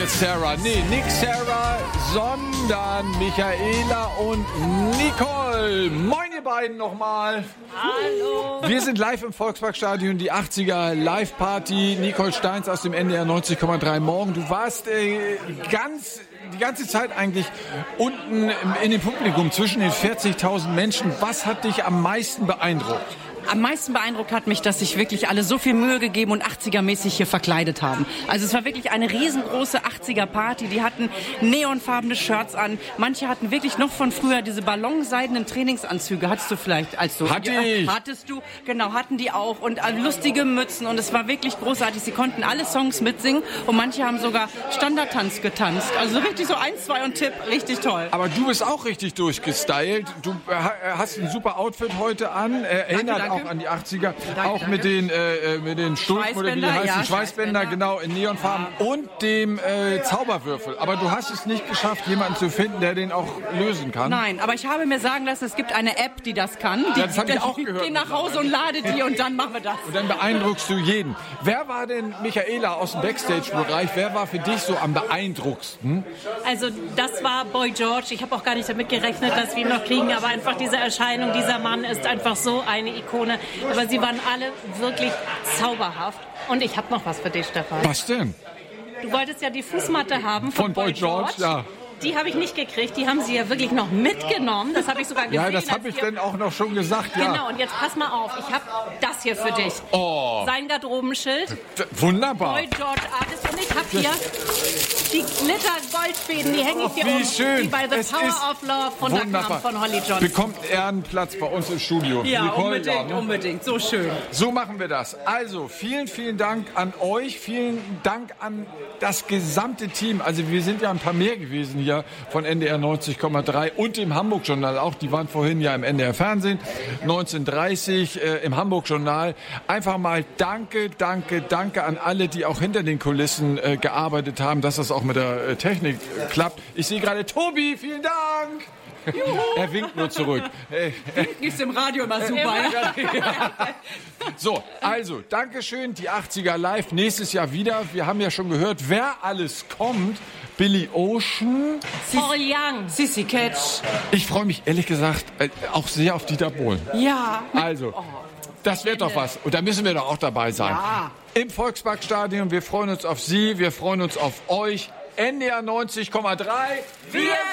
jetzt Sarah. Nee, nicht Sarah, sondern Michaela und Nicole. Moin, ihr beiden nochmal. Hallo. Wir sind live im Volksparkstadion, die 80er Live-Party. Nicole Steins aus dem NDR 90,3 morgen. Du warst die ganze Zeit eigentlich unten in dem Publikum zwischen den 40.000 Menschen. Was hat dich am meisten beeindruckt? Am meisten beeindruckt hat mich, dass sich wirklich alle so viel Mühe gegeben und 80er-mäßig hier verkleidet haben. Also es war wirklich eine riesengroße 80er-Party. Die hatten neonfarbene Shirts an. Manche hatten wirklich noch von früher diese ballonseidenen Trainingsanzüge. Hattest du vielleicht? Hattest du? Genau, hatten die auch. Und lustige Mützen. Und es war wirklich großartig. Sie konnten alle Songs mitsingen. Und manche haben sogar Standardtanz getanzt. Also richtig so 1, 2 und Tipp. Richtig toll. Aber du bist auch richtig durchgestylt. Du hast ein super Outfit heute an. Erinnert auch an die 80er, danke, auch mit den Stulpen oder wie die heißen, ja, Schweißbänder, genau, in Neonfarben und dem Zauberwürfel. Aber du hast es nicht geschafft, jemanden zu finden, der den auch lösen kann. Nein, aber ich habe mir sagen lassen, es gibt eine App, die das kann. Das habe ich auch gehört. Geh nach Hause und lade die und dann machen wir das. Und dann beeindruckst du jeden. Wer war denn, Michaela, aus dem Backstage-Bereich, wer war für dich so am beeindruckendsten? Also das war Boy George. Ich habe auch gar nicht damit gerechnet, dass wir ihn noch kriegen, aber einfach diese Erscheinung, dieser Mann ist einfach so eine Ikone. Aber sie waren alle wirklich zauberhaft. Und ich habe noch was für dich, Stefan. Was denn? Du wolltest ja die Fußmatte haben von Boy George, ja. Die habe ich nicht gekriegt, die haben sie ja wirklich noch mitgenommen. Das habe ich sogar gesehen. Ja, das habe ich dann auch noch schon gesagt, ja. Genau, und jetzt pass mal auf, ich habe das hier für dich. Oh. Sein Garderobenschild. Wunderbar. Boy George Artist. Und ich habe hier die Glitter-Goldfäden, die hänge ich hier wie schön. die bei The Power of Love von Ducknam von Holly Johnson. Bekommt Ehrenplatz bei uns im Studio. Ja, Nicole, unbedingt. So schön. So machen wir das. Also, vielen, vielen Dank an euch. Vielen Dank an das gesamte Team. Also, wir sind ja ein paar mehr gewesen hier von NDR 90,3 und dem Hamburg-Journal auch. Die waren vorhin ja im NDR Fernsehen, 19:30 im Hamburg-Journal. Einfach mal danke an alle, die auch hinter den Kulissen gearbeitet haben, dass das auch mit der Technik klappt. Ich sehe gerade Tobi, vielen Dank. Juhu. Er winkt nur zurück. Gibt's im Radio immer super. So, also, Dankeschön, die 80er live, nächstes Jahr wieder. Wir haben ja schon gehört, wer alles kommt. Billy Ocean. Paul Young. Sissy Catch. Ich freue mich ehrlich gesagt auch sehr auf Dieter Bohlen. Ja. Also, das wird doch was. Und da müssen wir doch auch dabei sein. Ja. Im Volksparkstadion, wir freuen uns auf Sie, wir freuen uns auf euch. NDR 90,3. Wir